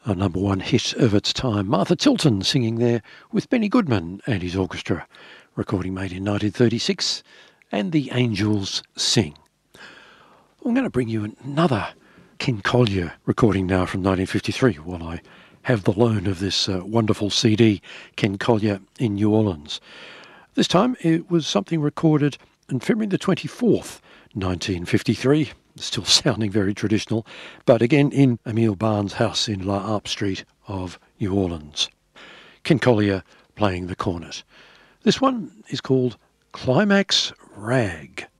A number one hit of its time. Martha Tilton singing there with Benny Goodman and his orchestra. Recording made in 1936. And the Angels Sing. I'm going to bring you another Ken Collier recording now from 1953 while I have the loan of this wonderful CD, Ken Collier in New Orleans. This time it was something recorded on February the 24th, 1953. Still sounding very traditional, but again in Emile Barnes' house in La Harpe Street of New Orleans. Ken Collier playing the cornet. This one is called Climax Rag.